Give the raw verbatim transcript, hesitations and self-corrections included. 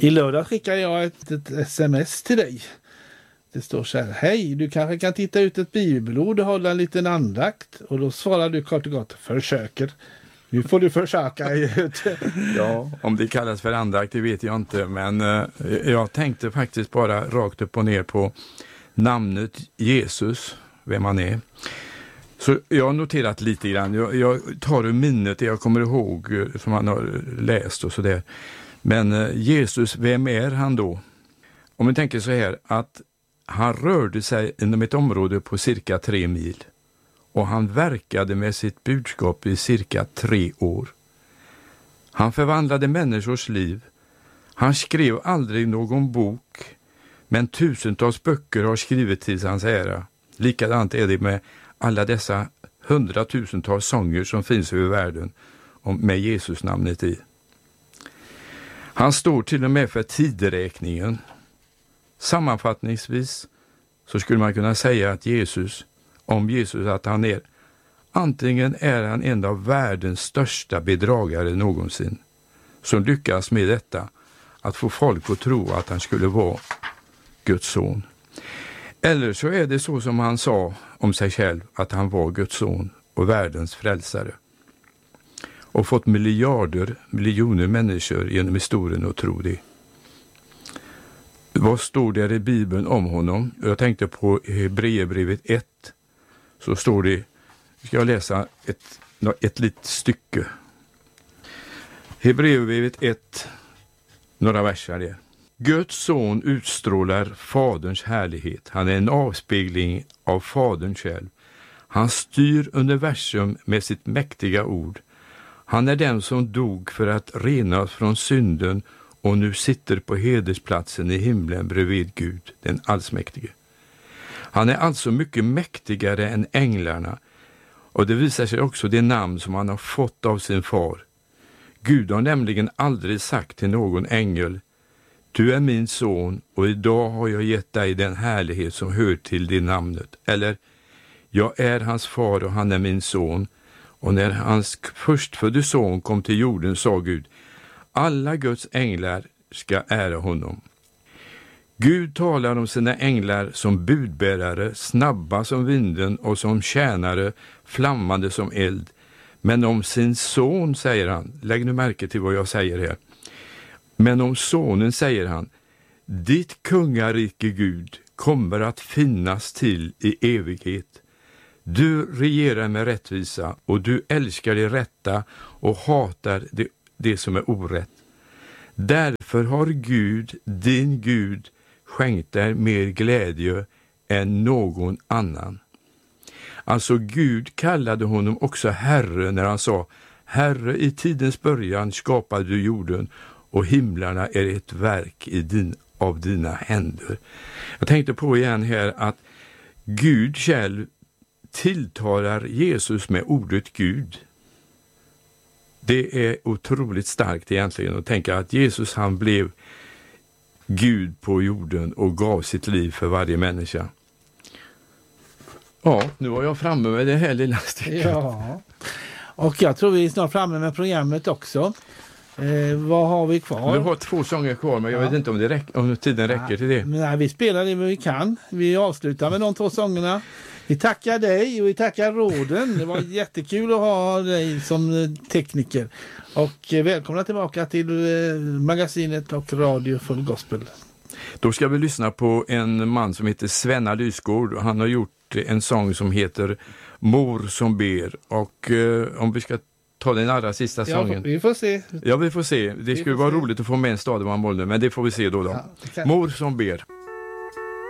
I lördag skickade jag ett, ett sms till dig. Det står så här: hej, du kanske kan titta ut ett bibelord och hålla en liten andakt. Och då svarar du kort och gott: försöker. Nu får du försöka. Ja, om det kallas för andakt, det vet jag inte. Men eh, jag tänkte faktiskt bara rakt upp och ner på namnet Jesus, vem han är. Så jag har noterat lite grann. Jag, jag tar ur minnet det jag kommer ihåg eh, som han har läst och sådär. Men eh, Jesus, vem är han då? Om vi tänker så här att han rörde sig inom ett område på cirka tre mil. Och han verkade med sitt budskap i cirka tre år. Han förvandlade människors liv. Han skrev aldrig någon bok, men tusentals böcker har skrivit till hans ära. Likadant är det med alla dessa hundratusentals sånger som finns över världen med Jesus namnet i. Han står till och med för tideräkningen. Sammanfattningsvis så skulle man kunna säga att Jesus, om Jesus, att han är antingen är han en av världens största bedragare någonsin, som lyckas med detta att få folk att tro att han skulle vara Guds son. Eller så är det så som han sa om sig själv, att han var Guds son och världens frälsare. Och fått miljarder, miljoner människor genom historien att tro det. Vad står det i Bibeln om honom? Jag tänkte på Hebreerbrevet ett. Så står det, ska jag läsa ett, ett litet stycke. Hebreerbrevet ett, några verser där. Guds son utstrålar faderns härlighet. Han är en avspegling av fadern själv. Han styr universum med sitt mäktiga ord. Han är den som dog för att rena oss från synden och nu sitter på hedersplatsen i himlen bredvid Gud, den allsmäktige. Han är alltså mycket mäktigare än änglarna, och det visar sig också det namn som han har fått av sin far. Gud har nämligen aldrig sagt till någon ängel: du är min son och idag har jag gett dig den härlighet som hör till det namnet. Eller, jag är hans far och han är min son. Och när hans förstfödde son kom till jorden sa Gud: alla Guds änglar ska ära honom. Gud talar om sina änglar som budbärare, snabba som vinden och som tjänare, flammande som eld. Men om sin son säger han, lägg nu märke till vad jag säger här. Men om sonen säger han: ditt kungarike Gud kommer att finnas till i evighet. Du regerar med rättvisa och du älskar det rätta och hatar det, det som är orätt. Därför har Gud, din Gud, skänkt dig mer glädje än någon annan. Alltså Gud kallade honom också Herre när han sa: Herre, i tidens början skapade du jorden och himlarna är ett verk i din, av dina händer. Jag tänkte på igen här att Gud själv tilltalar Jesus med ordet Gud. Det är otroligt starkt egentligen att tänka att Jesus, han blev Gud på jorden och gav sitt liv för varje människa. Ja, nu var jag framme med det här lilla stycket. Ja, och jag tror vi är snart framme med programmet också. Eh, vad har vi kvar? Vi har två sånger kvar, men jag ja. vet inte om, det räck- om tiden räcker ja. till det. Nej, vi spelar det vi kan. Vi avslutar med de två sångerna. Vi tackar dig och vi tackar råden. Det var jättekul att ha dig som tekniker. Och välkomna tillbaka till magasinet och Radio Full Gospel. Då ska vi lyssna på en man som heter Svenna Lysgård. Han har gjort en sång som heter Mor som ber. Och eh, om vi ska ta den allra sista sången. Ja, vi får se. Ja, vi får se. Det skulle vara se. roligt att få med en stad av Molde, men det får vi se då. då. Ja, Mor som ber.